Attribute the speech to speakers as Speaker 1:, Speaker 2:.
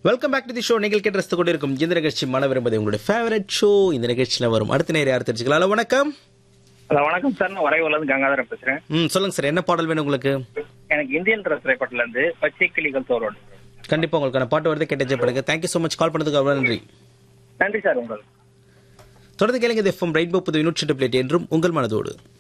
Speaker 1: Welcome back to the show. நீங்கள் கேட்டு ரசித்துக் கொண்டிருக்கும் இந்த நிகழ்ச்சி மன விரும்புவது உங்களுடைய ஃபேவரட் ஷோ. இந்த நிகழ்ச்சியில் வரும் அடுத்த நேரம் யார் தெரிஞ்சுக்கலாம்? ஹலோ, வணக்கம்.
Speaker 2: ஹலோ, வணக்கம் சார். நான் வரைவுலேருந்து கங்காதரன் பேசுறேன்.
Speaker 1: சொல்லுங்க சார், என்ன பாடல் வேணும் உங்களுக்கு?
Speaker 2: எனக்கு இந்தியன் திரைப்படத்துல இருந்து பச்சை கிளிகள் தோறோடு.
Speaker 1: கண்டிப்பா உங்களுக்கான பாட்டு வருது, கேட்டு படுங்க. தேங்க்யூ ஸோ மச் கால் பண்ணதுக்கு அவ்வளோ நன்றி.
Speaker 2: நன்றி சார். உங்களுக்கு
Speaker 1: தொடர்ந்து கேளுங்க. இது எஃப்எம் ரெயின்போ புது 108 என்றும் உங்கள் மனதோடு.